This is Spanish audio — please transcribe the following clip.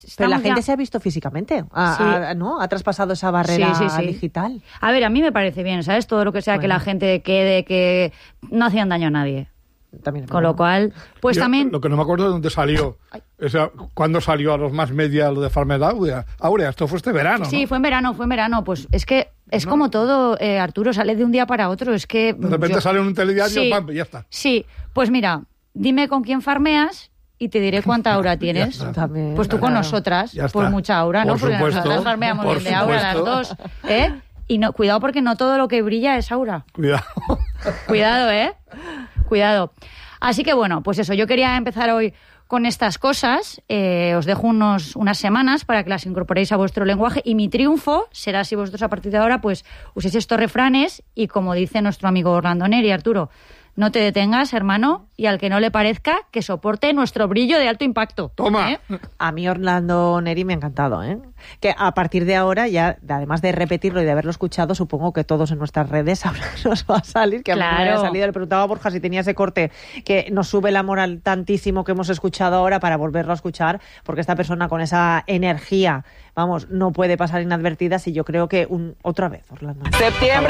Pero la gente se ha visto físicamente, ¿no? Ha traspasado esa barrera digital. A ver, a mí me parece bien, ¿sabes? Todo lo que sea que la gente quede, que no hacían daño a nadie. También con lo cual, pues yo, también... Lo que no me acuerdo de dónde salió. O sea, ¿cuándo salió a los más media lo de Farmer Áurea? Esto fue este verano, Sí, ¿no? fue en verano. Pues es que es como todo, Arturo, sale de un día para otro. Es que... De repente sale en un telediario, ¡pam! Y ya está. Sí, pues mira, dime con quién farmeas y te diré cuánta aura tienes. También, pues tú con nosotras, pues mucha aura, ¿no? Porque nosotras farmeamos bien de aura las dos, ¿eh? Y no, cuidado porque no todo lo que brilla es aura. Cuidado. Cuidado, ¿eh? Cuidado. Así que bueno, pues eso, yo quería empezar hoy con estas cosas. Os dejo unas semanas para que las incorporéis a vuestro lenguaje y mi triunfo será si vosotros a partir de ahora pues uséis estos refranes y como dice nuestro amigo Orlando Neri, Arturo, no te detengas, hermano, y al que no le parezca, que soporte nuestro brillo de alto impacto. ¡Toma! A mí Orlando Neri me ha encantado, ¿eh? Que a partir de ahora, ya además de repetirlo y de haberlo escuchado, supongo que todos en nuestras redes ahora nos va a salir, que a mí me había salido, le preguntaba a Borja si tenía ese corte que nos sube la moral tantísimo que hemos escuchado ahora para volverlo a escuchar, porque esta persona con esa energía, vamos, no puede pasar inadvertida, si yo creo que otra vez, Orlando. Septiembre